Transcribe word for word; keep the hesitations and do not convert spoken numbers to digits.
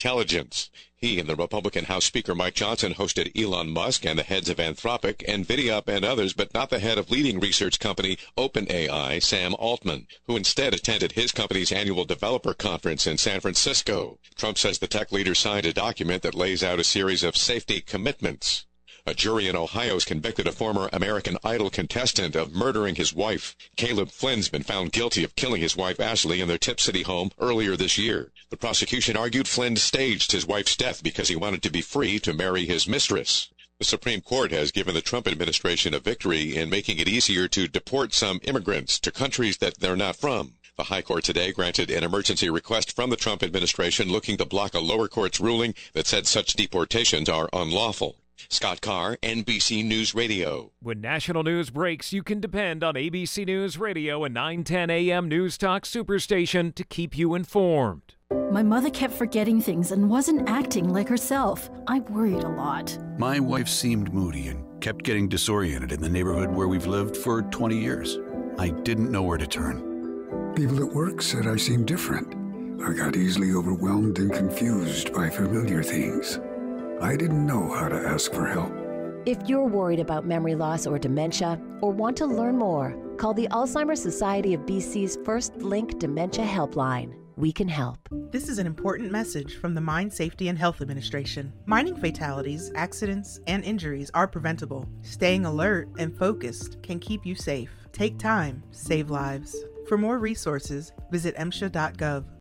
intelligence. He and the Republican House Speaker Mike Johnson hosted Elon Musk and the heads of Anthropic, NVIDIA, and others, but not the head of leading research company OpenAI, Sam Altman, who instead attended his company's annual developer conference in San Francisco. Trump says the tech leader signed a document that lays out a series of safety commitments. A jury in Ohio has convicted a former American Idol contestant of murdering his wife. Caleb Flynn's been found guilty of killing his wife Ashley in their Tip City home earlier this year. The prosecution argued Flynn staged his wife's death because he wanted to be free to marry his mistress. The Supreme Court has given the Trump administration a victory in making it easier to deport some immigrants to countries that they're not from. The High Court today granted an emergency request from the Trump administration looking to block a lower court's ruling that said such deportations are unlawful. Scott Carr, N B C News Radio. When national news breaks, you can depend on A B C News Radio and nine ten A M News Talk Superstation to keep you informed. My mother kept forgetting things and wasn't acting like herself. I worried a lot. My wife seemed moody and kept getting disoriented in the neighborhood where we've lived for twenty years. I didn't know where to turn. People at work said I seemed different. I got easily overwhelmed and confused by familiar things. I didn't know how to ask for help. If you're worried about memory loss or dementia, or want to learn more, call the Alzheimer's Society of B C's First Link Dementia Helpline. We can help. This is an important message from the Mine Safety and Health Administration. Mining fatalities, accidents, and injuries are preventable. Staying alert and focused can keep you safe. Take time, save lives. For more resources, visit M S H A dot gov.